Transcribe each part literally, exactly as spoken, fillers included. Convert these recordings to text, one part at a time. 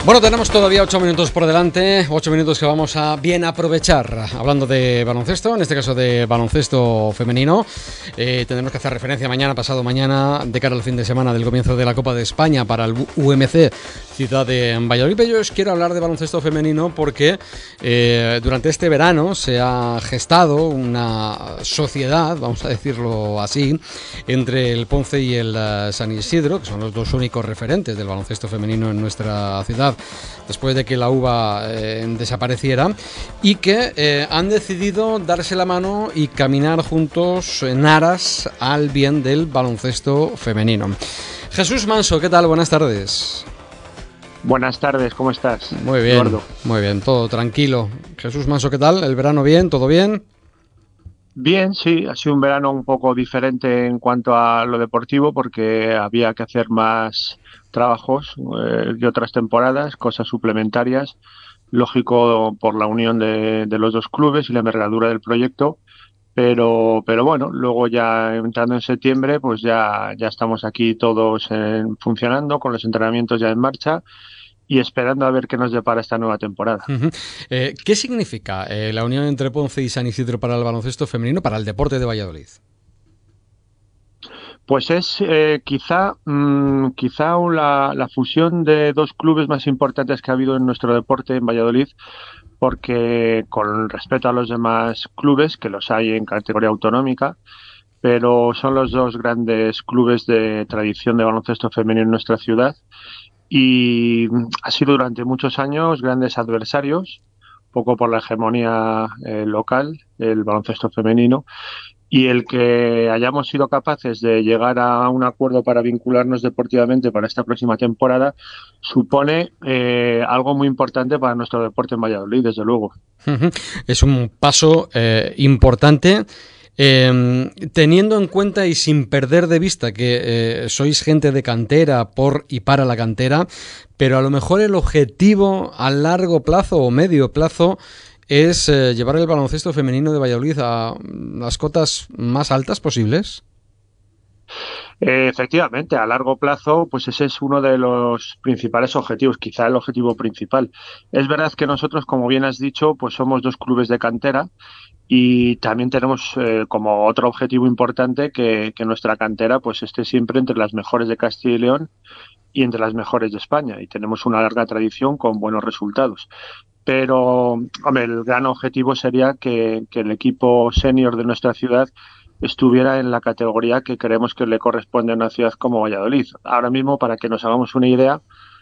Bueno, tenemos todavía ocho minutos por delante, ocho minutos que vamos a bien aprovechar hablando de baloncesto, en este caso de baloncesto femenino. Eh, tendremos que hacer referencia mañana, pasado mañana, de cara al fin de semana del comienzo de la Copa de España para el U M C Ciudad de Valladolid. Yo os quiero hablar de baloncesto femenino porque eh, durante este verano se ha gestado una sociedad, vamos a decirlo así, entre el Ponce y el uh, San Isidro, que son los dos únicos referentes del baloncesto femenino en nuestra ciudad, después de que la U B A eh, desapareciera, y que eh, han decidido darse la mano y caminar juntos en aras al bien del baloncesto femenino. Jesús Manso, ¿qué tal? Buenas tardes. Buenas tardes, ¿cómo estás? Muy bien, Eduardo. Muy bien, todo tranquilo. Jesús Manso, ¿qué tal? ¿El verano bien? ¿Todo bien? Bien, sí, ha sido un verano un poco diferente en cuanto a lo deportivo porque había que hacer más trabajos eh, de otras temporadas, cosas suplementarias, lógico por la unión de, de los dos clubes y la envergadura del proyecto, pero pero bueno, luego ya entrando en septiembre, pues ya, ya estamos aquí todos en, funcionando, con los entrenamientos ya en marcha y esperando a ver qué nos depara esta nueva temporada. Uh-huh. Eh, ¿Qué significa eh, la unión entre Ponce y San Isidro para el baloncesto femenino, para el deporte de Valladolid? Pues es eh, quizá mmm, quizá la, la fusión de dos clubes más importantes que ha habido en nuestro deporte en Valladolid, porque con respeto a los demás clubes, que los hay en categoría autonómica, pero son los dos grandes clubes de tradición de baloncesto femenino en nuestra ciudad y ha sido durante muchos años grandes adversarios, poco por la hegemonía eh, local del baloncesto femenino. Y el que hayamos sido capaces de llegar a un acuerdo para vincularnos deportivamente para esta próxima temporada supone eh, algo muy importante para nuestro deporte en Valladolid, desde luego. Uh-huh. Es un paso eh, importante, eh, teniendo en cuenta y sin perder de vista que eh, sois gente de cantera por y para la cantera, pero a lo mejor el objetivo a largo plazo o medio plazo es eh, llevar el baloncesto femenino de Valladolid a las cotas más altas posibles. Eh, efectivamente, a largo plazo, pues ese es uno de los principales objetivos, quizá el objetivo principal. Es verdad que nosotros, como bien has dicho, pues somos dos clubes de cantera y también tenemos eh, como otro objetivo importante que, que nuestra cantera pues esté siempre entre las mejores de Castilla y León y entre las mejores de España, y tenemos una larga tradición con buenos resultados. Pero, hombre, el gran objetivo sería que, que el equipo senior de nuestra ciudad estuviera en la categoría que creemos que le corresponde a una ciudad como Valladolid. Ahora mismo, para que nos hagamos una idea,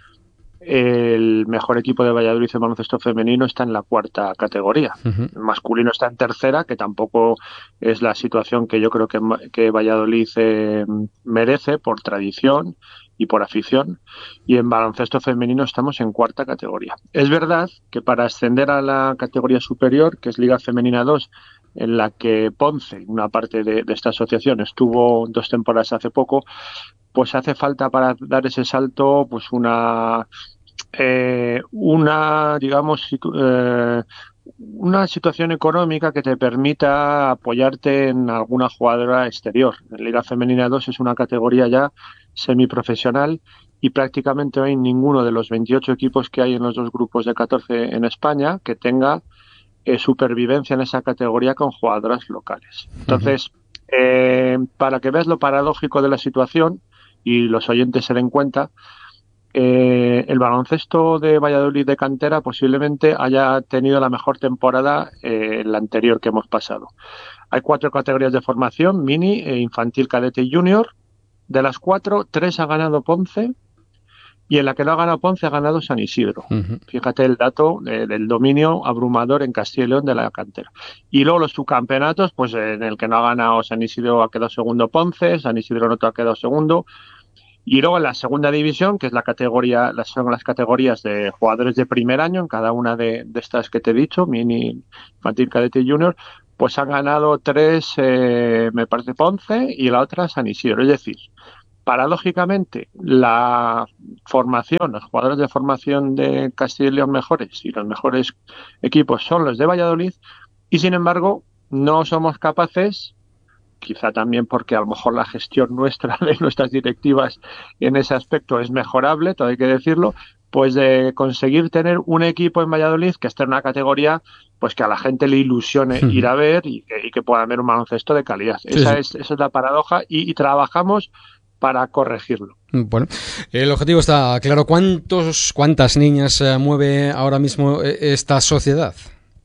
el mejor equipo de Valladolid en baloncesto femenino está en la cuarta categoría. Uh-huh. El masculino está en tercera, que tampoco es la situación que yo creo que, que Valladolid eh, merece por tradición y por afición, y en baloncesto femenino estamos en cuarta categoría. Es verdad que para ascender a la categoría superior, que es Liga Femenina dos, en la que Ponce, una parte de, de esta asociación, estuvo dos temporadas hace poco, pues hace falta para dar ese salto pues una eh, una digamos eh, una situación económica que te permita apoyarte en alguna jugadora exterior. En Liga Femenina dos es una categoría ya semiprofesional y prácticamente no hay ninguno de los veintiocho equipos que hay en los dos grupos de catorce en España que tenga eh, supervivencia en esa categoría con jugadoras locales. Entonces, eh, para que veas lo paradójico de la situación y los oyentes se den cuenta, eh, el baloncesto de Valladolid de cantera posiblemente haya tenido la mejor temporada eh, la anterior que hemos pasado. Hay cuatro categorías de formación, mini, eh, infantil, cadete y junior. De las cuatro, tres ha ganado Ponce y en la que no ha ganado Ponce ha ganado San Isidro. Uh-huh. Fíjate el dato eh, del dominio abrumador en Castilla y León de la cantera. Y luego los subcampeonatos, pues en el que no ha ganado San Isidro ha quedado segundo Ponce, San Isidro no ha quedado segundo. Y luego en la segunda división, que es la categoría, las, son las categorías de jugadores de primer año, en cada una de, de estas que te he dicho, mini, infantil, cadete y junior, pues han ganado tres, eh, me parece, Ponce y la otra San Isidro. Es decir, paradójicamente, la formación, los jugadores de formación de Castilla y León mejores y los mejores equipos son los de Valladolid y, sin embargo, no somos capaces, quizá también porque a lo mejor la gestión nuestra de nuestras directivas en ese aspecto es mejorable, todo hay que decirlo, pues de conseguir tener un equipo en Valladolid que esté en una categoría pues que a la gente le ilusione Uh-huh. ir a ver y que, y que pueda ver un baloncesto de calidad. Sí, esa, sí. Es, esa es la paradoja y, y trabajamos para corregirlo. Bueno, el objetivo está claro. ¿Cuántos, cuántas niñas eh, mueve ahora mismo esta sociedad?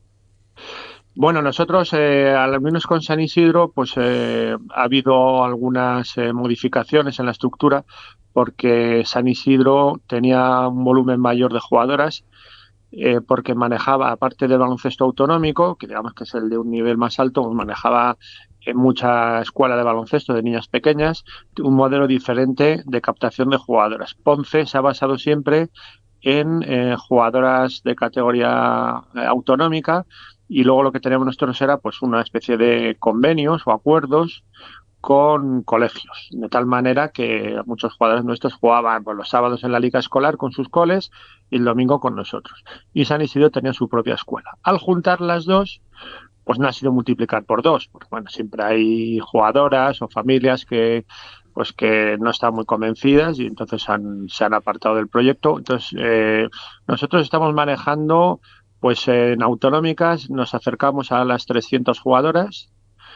Bueno, nosotros, eh, al menos con San Isidro, pues eh, ha habido algunas eh, modificaciones en la estructura porque San Isidro tenía un volumen mayor de jugadoras eh, porque manejaba, aparte del baloncesto autonómico, que digamos que es el de un nivel más alto, pues manejaba en mucha escuela de baloncesto de niñas pequeñas un modelo diferente de captación de jugadoras. Ponce se ha basado siempre en eh, jugadoras de categoría eh, autonómica y luego lo que teníamos nosotros era pues una especie de convenios o acuerdos con colegios, de tal manera que muchos jugadores nuestros jugaban pues, los sábados en la liga escolar con sus coles y el domingo con nosotros. Y San Isidro tenía su propia escuela. Al juntar las dos, pues no ha sido multiplicar por dos, porque bueno, siempre hay jugadoras o familias que pues que no están muy convencidas y entonces han, se han apartado del proyecto. Entonces, eh, nosotros estamos manejando, pues en autonómicas nos acercamos a las trescientas jugadoras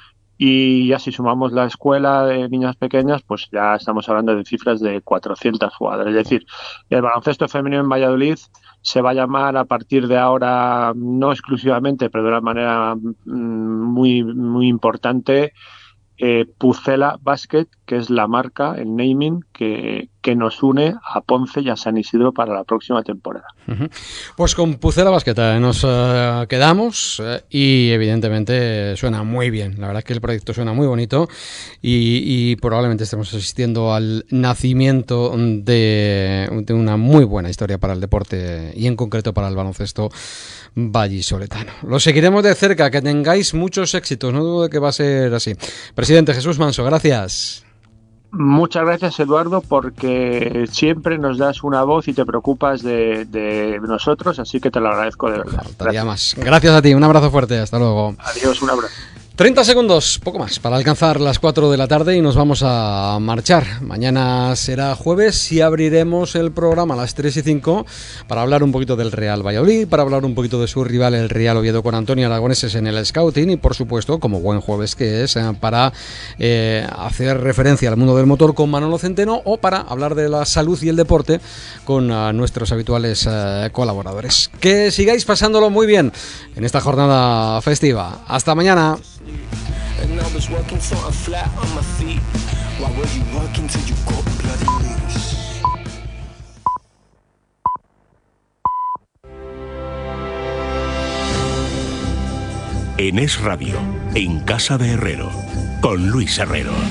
y ya si sumamos la escuela de niñas pequeñas, pues ya estamos hablando de cifras de cuatrocientas jugadoras. Es decir, el baloncesto femenino en Valladolid se va a llamar a partir de ahora, no exclusivamente, pero de una manera muy, muy importante, eh, Pucela Basket, que es la marca, el naming, que, que nos une a Ponce y a San Isidro para la próxima temporada. Uh-huh. Pues con Pucela Basket eh, nos uh, quedamos eh, y evidentemente suena muy bien. La verdad es que el proyecto suena muy bonito y, y probablemente estemos asistiendo al nacimiento de, de una muy buena historia para el deporte y en concreto para el baloncesto vallisoletano. Lo seguiremos de cerca, que tengáis muchos éxitos, no dudo de que va a ser así. Presidente Jesús Manso, gracias. Muchas gracias, Eduardo, porque siempre nos das una voz y te preocupas de, de nosotros, así que te lo agradezco de verdad. Faltaría más. Gracias a ti, un abrazo fuerte, hasta luego. Adiós, un abrazo. treinta segundos, poco más, para alcanzar las cuatro de la tarde y nos vamos a marchar. Mañana será jueves y abriremos el programa a las tres y cinco para hablar un poquito del Real Valladolid, para hablar un poquito de su rival, el Real Oviedo, con Antonio Aragoneses en el Scouting y, por supuesto, como buen jueves que es, para eh, hacer referencia al mundo del motor con Manolo Centeno o para hablar de la salud y el deporte con uh, nuestros habituales uh, colaboradores. Que sigáis pasándolo muy bien en esta jornada festiva. Hasta mañana. And I was working so I'm flat on my feet. Why were you working till you got bloody loose? En Es Radio, en Casa de Herrero, con Luis Herrero.